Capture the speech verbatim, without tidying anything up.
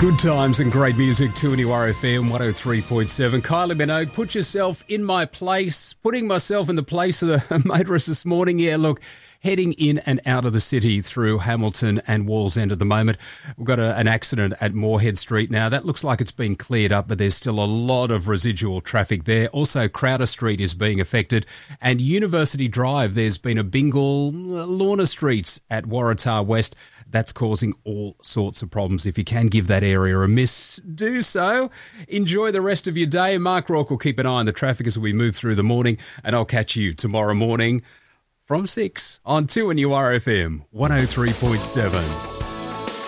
Good times and great music, two N U R F M one oh three point seven. Kylie Minogue, put yourself in my place. Putting myself in the place of the motorist this morning. Yeah, look, heading in and out of the city through Hamilton and Wallsend at the moment. We've got a, an accident at Moorhead Street now. That looks like it's been cleared up, but there's still a lot of residual traffic there. Also, Crowder Street is being affected. And University Drive, there's been a bingle. Lorna Streets at Waratah West. That's causing all sorts of problems. If you can give that area a miss, do so. Enjoy the rest of your day. Mark Rourke will keep an eye on the traffic as we move through the morning, and I'll catch you tomorrow morning from six on two N U R F M one oh three point seven.